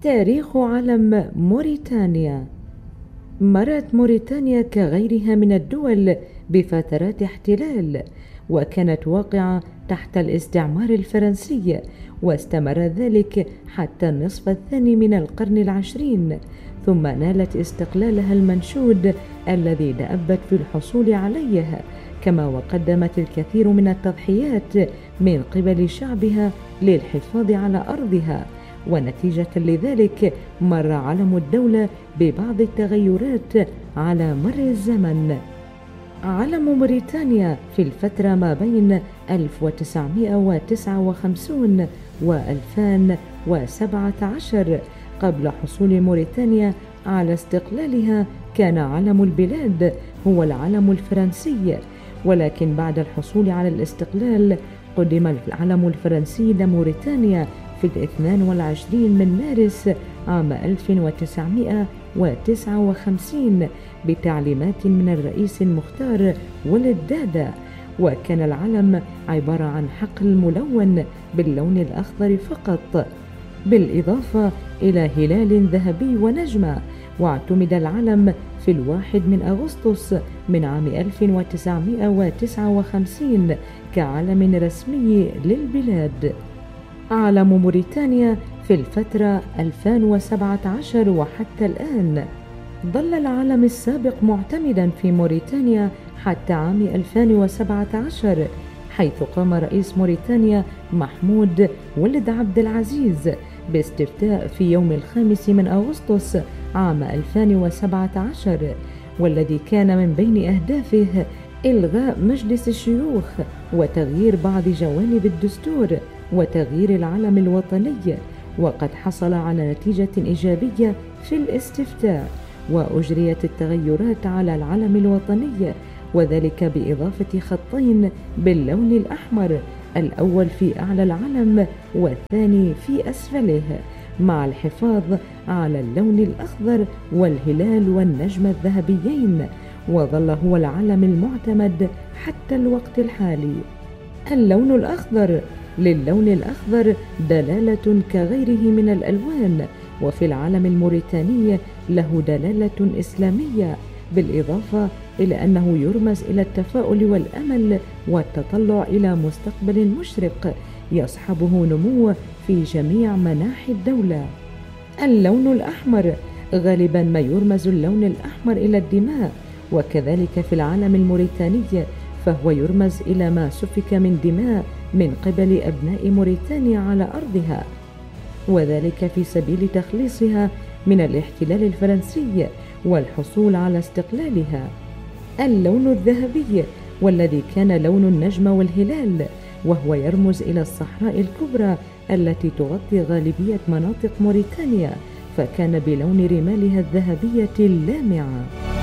تاريخ علم موريتانيا. مرت موريتانيا كغيرها من الدول بفترات احتلال، وكانت واقعة تحت الاستعمار الفرنسي، واستمر ذلك حتى النصف الثاني من القرن العشرين، ثم نالت استقلالها المنشود الذي دأبت في الحصول عليه، كما وقدمت الكثير من التضحيات من قبل شعبها للحفاظ على أرضها. ونتيجة لذلك مر علم الدولة ببعض التغيرات على مر الزمن. علم موريتانيا في الفترة ما بين 1959 و 2017 قبل حصول موريتانيا على استقلالها كان علم البلاد هو العلم الفرنسي، ولكن بعد الحصول على الاستقلال قدم العلم الفرنسي لموريتانيا في 22 من مارس عام 1959 بتعليمات من الرئيس المختار ولد دادا، وكان العلم عبارة عن حقل ملون باللون الأخضر فقط، بالإضافة إلى هلال ذهبي ونجمة. واعتمد العلم في 1 من أغسطس من عام 1959 كعلم رسمي للبلاد. علم موريتانيا في الفترة 2017 وحتى الآن. ظل العلم السابق معتمدا في موريتانيا حتى عام 2017، حيث قام رئيس موريتانيا محمود ولد عبد العزيز باستفتاء في يوم 5 من أغسطس عام 2017، والذي كان من بين أهدافه إلغاء مجلس الشيوخ وتغيير بعض جوانب الدستور وتغيير العلم الوطني. وقد حصل على نتيجة إيجابية في الاستفتاء، وأجريت التغيرات على العلم الوطني، وذلك بإضافة خطين باللون الأحمر، الأول في أعلى العلم والثاني في أسفله، مع الحفاظ على اللون الأخضر والهلال والنجمة الذهبيين، وظل هو العلم المعتمد حتى الوقت الحالي. اللون الأخضر: للون الأخضر دلالة كغيره من الألوان، وفي العلم الموريتاني له دلالة إسلامية، بالإضافة إلى أنه يرمز إلى التفاؤل والأمل والتطلع إلى مستقبل مشرق يصحبه نمو في جميع مناحي الدولة. اللون الأحمر: غالبا ما يرمز اللون الأحمر إلى الدماء، وكذلك في العلم الموريتاني فهو يرمز إلى ما سفك من دماء من قبل أبناء موريتانيا على أرضها، وذلك في سبيل تخليصها من الاحتلال الفرنسي والحصول على استقلالها. اللون الذهبي، والذي كان لون النجمة والهلال، وهو يرمز إلى الصحراء الكبرى التي تغطي غالبية مناطق موريتانيا، فكان بلون رمالها الذهبية اللامعة.